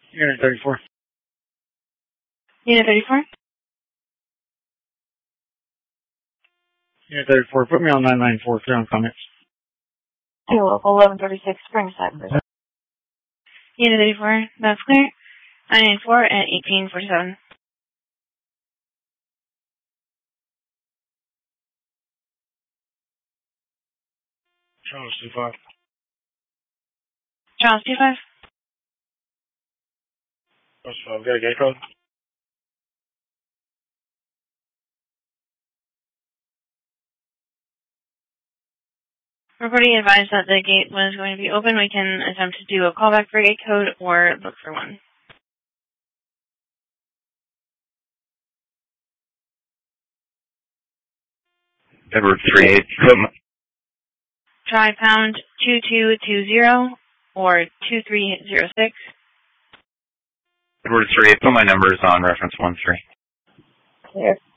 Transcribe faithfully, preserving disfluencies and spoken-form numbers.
Unit thirty-four. Unit thirty-four? Unit thirty-four, put me on nine nine four, clear on comments. Hey, local eleven thirty-six, Springside, please. Unit thirty-four, that's clear. nine nine four at eighteen forty-seven. Charles two five. Charles two five? Charles two five, got a gate code? Reporting advised that the gate was going to be open. We can attempt to do a callback for gate code or look for one. Edward three eight. Try pound two two two zero or two three zero six. Edward three eight, put my numbers on reference one three. Clear.